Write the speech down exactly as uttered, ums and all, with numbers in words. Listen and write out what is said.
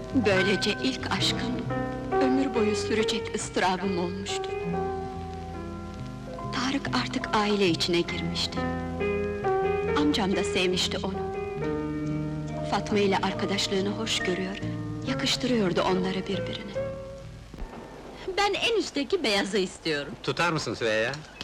Böylece ilk aşkım, ömür boyu sürecek ıstırabım olmuştu. Tarık artık aile içine girmişti. Amcam da sevmişti onu. Fatma ile arkadaşlığını hoş görüyor, yakıştırıyordu onları birbirine. Ben en üstteki beyazı istiyorum. Tutar mısın Süreyya?